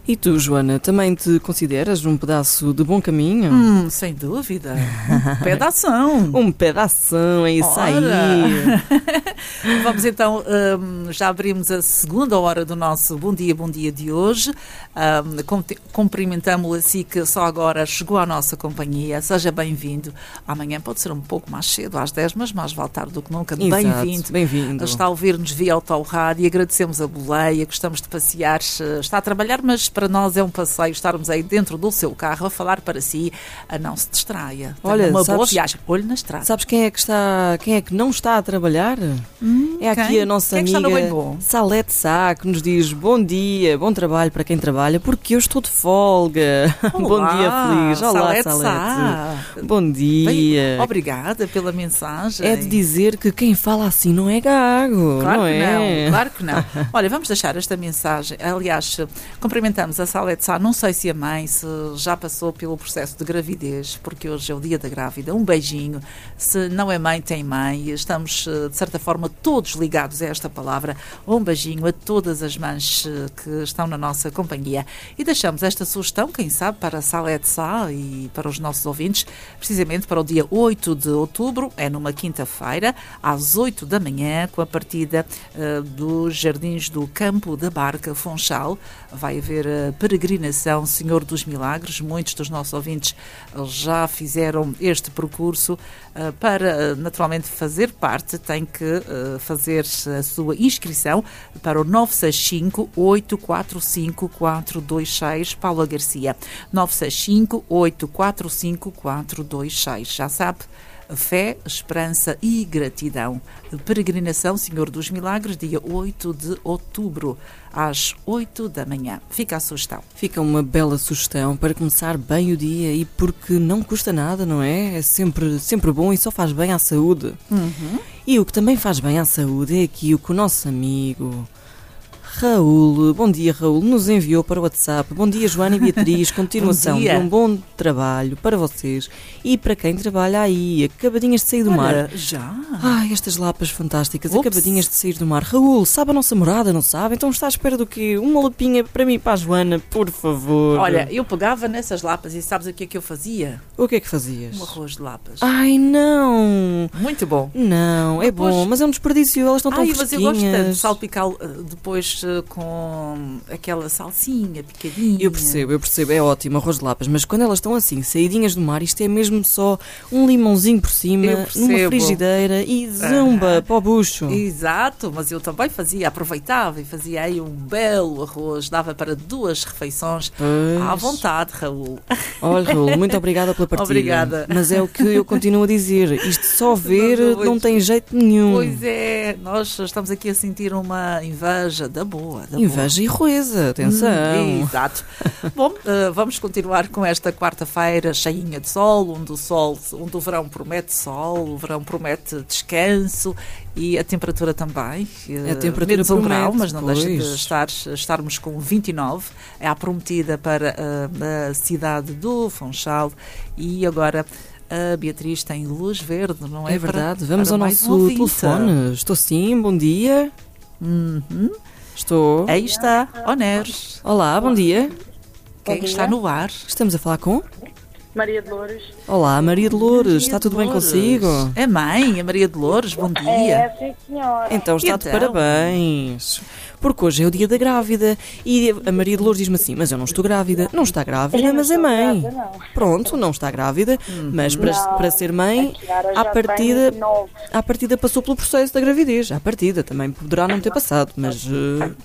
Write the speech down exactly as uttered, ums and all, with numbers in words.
E tu, Joana, também te consideras um pedaço de bom caminho? Hum, sem dúvida. Um pedação. Um pedação, é isso Ora. aí. Vamos então, um, já abrimos a segunda hora do nosso Bom Dia, Bom Dia de hoje. Um, cumprimentamos-o assim que só agora chegou à nossa companhia. Seja bem-vindo. Amanhã pode ser um pouco mais cedo, às dez, mas mais vale tarde do que nunca. Bem-vindo. Bem-vindo. Está a ouvir-nos via autorrádio e agradecemos a boleia, gostamos de passear. Está a trabalhar, mas para nós é um passeio estarmos aí dentro do seu carro a falar para si, a não se distraia. Tenha Olha, uma sabes, boa viagem. Olho na estrada. Sabes quem é que está, quem é que não está a trabalhar? Hum, é aqui quem? a nossa quem é amiga que está no bem bom? Salete Sá, que nos diz bom dia, bom trabalho para quem trabalha, porque eu estou de folga. Olá, bom dia, feliz. Olá, Salete Salete. Sá. Bom dia. Bem, obrigada pela mensagem. É de dizer que quem fala assim não é gago, Claro não que é? não, claro que não. Olha, vamos deixar esta mensagem. Aliás, cumprimentamos a Salete Sá. Não sei se a mãe se já passou pelo processo de gravidez, porque hoje é o dia da grávida. Um beijinho. Se não é mãe, tem mãe. Estamos, de certa forma, todos ligados a esta palavra. Um beijinho a todas as mães que estão na nossa companhia. E deixamos esta sugestão, quem sabe, para a Salete Sá e para os nossos ouvintes, precisamente para o dia oito de outubro, é numa quinta-feira, às oito da manhã, com a partida uh, dos Jardins do Campo da Barca, Funchal. Vai haver a peregrinação Senhor dos Milagres. Muitos dos nossos ouvintes já fizeram este percurso. Uh, para, uh, naturalmente, fazer parte, tem que uh, fazer a sua inscrição para o nove seis cinco, oito quatro cinco, quatro dois seis, Paula Garcia. nove seis cinco, oito quatro cinco, quatro dois seis. Já sabe, fé, esperança e gratidão. Peregrinação Senhor dos Milagres, dia oito de outubro, às oito da manhã. Fica a sugestão. Fica uma bela sugestão para começar bem o dia e porque não custa nada, não é? É sempre, sempre bom e só faz bem à saúde. Uhum. E o que também faz bem à saúde é aqui o que o nosso amigo Raul, bom dia Raul, nos enviou para o WhatsApp. Bom dia Joana e Beatriz, continuação de um bom trabalho para vocês e para quem trabalha aí, acabadinhas de sair do Olha, mar. já? Ai, estas lapas fantásticas, Ups. acabadinhas de sair do mar. Raul, sabe a nossa morada, não sabe? Então está à espera do quê? Uma lapinha para mim e para a Joana, por favor. Olha, eu pegava nessas lapas e sabes o que é que eu fazia? O que é que fazias? Um arroz de lapas. Ai, não. Muito bom. Não, é Depois- bom, mas é um desperdício, elas estão tão Ai, mas eu gosto tanto de fresquinhas. salpicar uh, depois uh, com aquela salsinha picadinha. Eu percebo, eu percebo, é ótimo, arroz de lapas, mas quando elas estão assim, saídinhas do mar, isto é mesmo só um limãozinho por cima, Eu numa percebo. frigideira e zumba Ah. para o bucho. Exato, mas eu também fazia, aproveitava e fazia aí um belo arroz, dava para duas refeições. Pois. À vontade, Raul. Olha, Raul, muito obrigada pela partilha. Obrigada. Mas é o que eu continuo a dizer, isto só ver Não, não, não tem jeito nenhum. Pois é, nós estamos aqui a sentir uma inveja da boa. Da Inveja e roeza, atenção. Hum, exato. Bom, uh, vamos continuar com esta quarta-feira cheinha de sol, onde o sol, onde o verão promete sol, o verão promete descanso e a temperatura também. Uh, A temperatura menos um grau, promete, mas não deixa de pois. estar, estarmos com vinte e nove. É a prometida para uh, a cidade do Funchal e agora a Beatriz tem luz verde, não é? É verdade, Para- vamos para ao mais nosso um ouvinte. telefone. Estou sim, bom dia. Uhum. Estou. Aí está, Oneres. Olá, bom dia. Quem Bom está dia. no ar? Estamos a falar com? Maria de Loures. Olá, Maria de Loures, Maria está tudo bem Dolores. consigo? É mãe, a Maria de Loures, bom dia. É, sim, senhora. Então está de Então? parabéns. Porque hoje é o dia da grávida e a Maria de Loures diz-me assim, mas eu não estou grávida. Não está grávida, Eu não mas é estou mãe. grávida, não. Pronto, não está grávida, mas para, Não, para ser mãe, a Chiara à já tem partida, nove. à partida passou pelo processo da gravidez. À partida também poderá não ter passado, mas... eh,